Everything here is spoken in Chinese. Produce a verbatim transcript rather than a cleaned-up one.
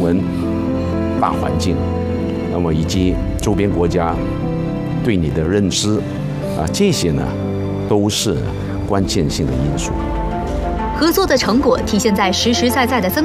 文、大环境，那么以及周边国家对你的认知，啊，这些呢都是关键性的因素。 合作的成果体现在实实在在的增